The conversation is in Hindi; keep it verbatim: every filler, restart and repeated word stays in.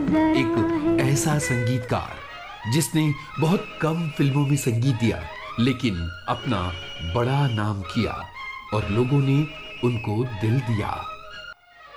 एक ऐसा संगीतकार जिसने बहुत कम फिल्मों में संगीत दिया लेकिन अपना बड़ा नाम किया और लोगों ने उनको दिल दिया।